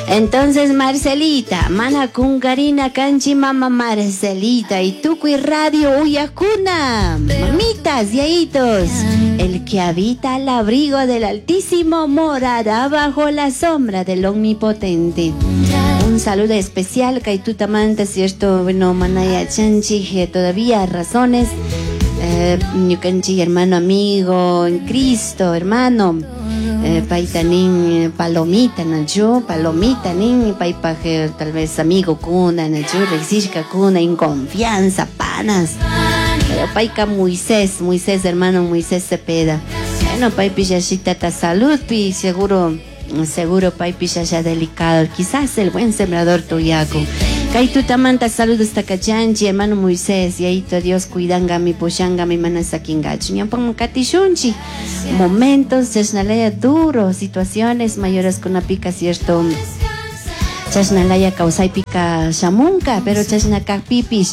Entonces, Marcelita, mana kungarina canchi mama Marcelita y tucuy radio uyacuna, mamitas, yaitos, el que habita al abrigo del Altísimo morará bajo la sombra del Omnipotente. Un saludo especial, Kaitutamanta, cierto, bueno, manaya chanchi, todavía razones, ñucanchi, hermano amigo en Cristo, hermano. Paitanin palomita nacho, palomita nin paipaje tal vez amigo kuna nacho, resishka kuna en confianza panas. Pero paica Moisés hermano Moisés Cepeda. Bueno, paipillashita ta salud pi seguro paipillasha delicado. Quizás el buen sembrador tuyaco. Kaitutamanta saludos takachanchi, hermano Moisés, y ahí todo Dios cuidangami, poshangami, manasakingachi. Ñampam katishunchi. Momentos, chasnalaya duros, situaciones mayores con la pica, cierto. Chasnalaya causai pica shamunka, pero chasnakak pipish,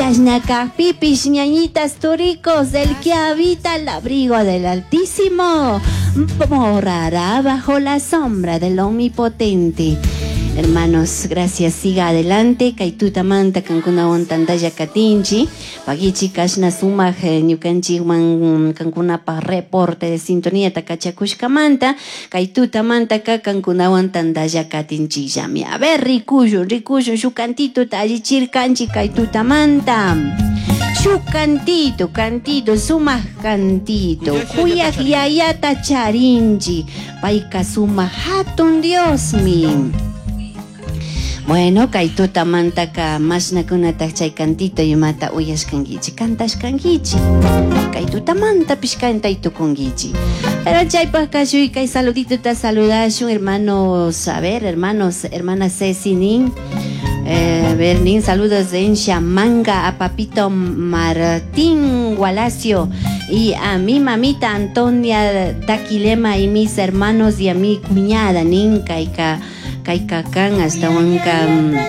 ñañitas turicos, el que habita el abrigo del Altísimo, morará bajo la sombra del Omnipotente. Hermanos, gracias, siga adelante. Kaitutamanta kankuna ontandaya katinchi. Pagichi kashna suma ñukanchi man kankuna pa reporte de sintonía takachakushkamanta. Kaitutamanta ka kankuna ontandaya katinchi llami. A ver, rikuyo, su cantito tallichirkanchi kaitutamanta. Su cantito, suma cantito. Kuyak yayata charinchi. Paika suma hatun Dios mi. Bueno, Kaitutamanta ka mashnakuna tachay cantito yumata uyashkangichi, cantashkangichi. Kaitutamanta pishkanta itukungichi. Pero chaypa kashui kay saludito ta saludashun hermanos, a ver, hermanas Ceci nin. Nin saludos en Chamanga a Papito Martín Gualacio y a mi mamita Antonia Taquilema y mis hermanos y a mi cuñada nin Kaikakan hasta Huanca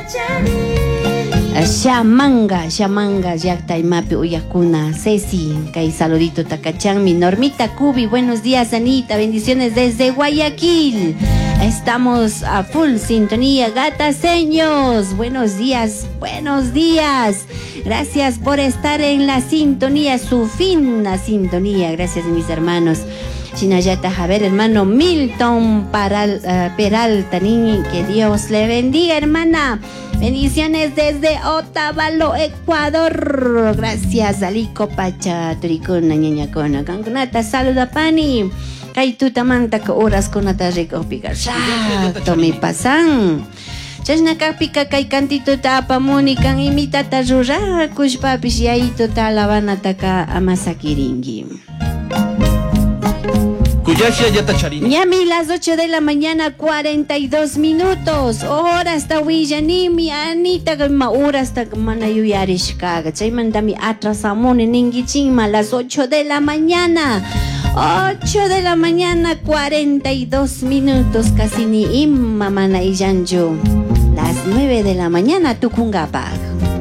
Chamanga yakta y mapi uyakuna Ceci kay saludito takachan mi Normita Cubi. Buenos días Anita, bendiciones desde Guayaquil. Estamos a full sintonía, gataseños. Buenos días. Gracias por estar en la sintonía, su fina sintonía. Gracias mis hermanos. Chinayata Javier, hermano Milton Peralta, que Dios le bendiga, hermana. Bendiciones desde Otavalo, Ecuador. Gracias, Alico Pacha, Turicuna, Ñañacona, Cancunata, saluda Pani. Kaitutamanta ka horas con rico pica. Exacto, mi pasan. Chasnaka pica kay cantito tapa Mónica imita ta rura kushpapis yaito ta lavana taka amasakiringi. Ñami, las 8 de la mañana, 42 minutos. Hora hasta Willanimi, Anita, hora hasta Manayuyarishkaga. Chaymandami atrasamone ningichima, las 8 de la mañana. 8 de la mañana, 42 minutos. Casi ni imma mana y yanjo. Las 9 de la mañana, Tucungapag.